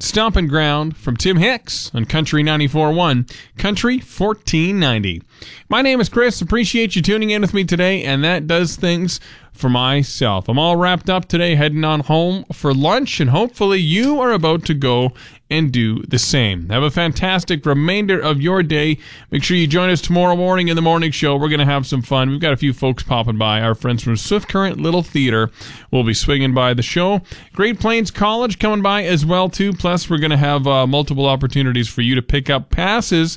Stompin' Ground from Tim Hicks on Country 94.1, Country 1490. My name is Chris. Appreciate you tuning in with me today, and that does things for myself. I'm all wrapped up today, heading on home for lunch, and hopefully you are about to go and do the same. Have a fantastic remainder of your day. Make sure you join us tomorrow morning in the morning show. We're going to have some fun. We've got a few folks popping by. Our friends from Swift Current Little Theater will be swinging by the show. Great Plains College coming by as well, too. Plus, we're going to have multiple opportunities for you to pick up passes